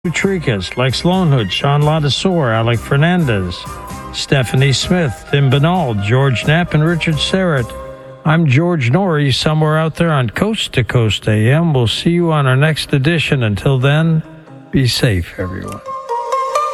Utricas, Lex Lonehood, Sean Ladasor, Alec Fernandez, Stephanie Smith, Tim Banal, George Knapp, and Richard Serrett. I'm George Norrie, somewhere out there on Coast to Coast AM. We'll see you on our next edition. Until then, be safe, everyone.